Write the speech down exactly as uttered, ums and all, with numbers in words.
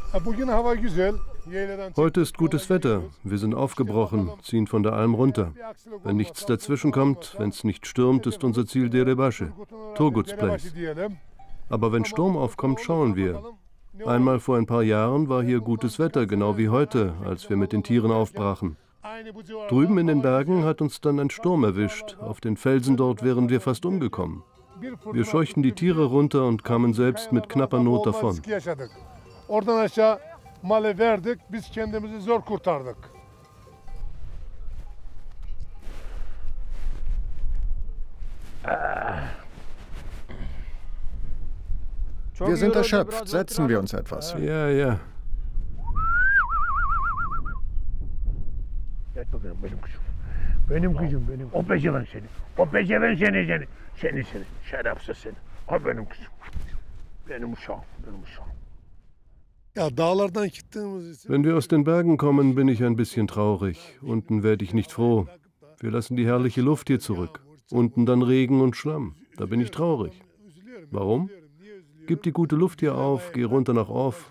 Heute ist gutes Wetter. Wir sind aufgebrochen, ziehen von der Alm runter. Wenn nichts dazwischen kommt, wenn es nicht stürmt, ist unser Ziel Derebasche, Turgut's Place. Aber wenn Sturm aufkommt, schauen wir. Einmal vor ein paar Jahren war hier gutes Wetter, genau wie heute, als wir mit den Tieren aufbrachen. Drüben in den Bergen hat uns dann ein Sturm erwischt. Auf den Felsen dort wären wir fast umgekommen. Wir scheuchten die Tiere runter und kamen selbst mit knapper Not davon. Wir sind erschöpft. Setzen wir uns etwas. Ja, ja. Benim kızım benim. O pezeven seni. O pezeven seni seni. Seni seni. Şerefsiz seni. O benim kızım. Benim uşağım. Benim uşağım. Wenn wir aus den Bergen kommen, bin ich ein bisschen traurig. Unten werde ich nicht froh. Wir lassen die herrliche Luft hier zurück. Unten dann Regen und Schlamm. Da bin ich traurig. Warum? Gib die gute Luft hier auf, geh runter nach Orf.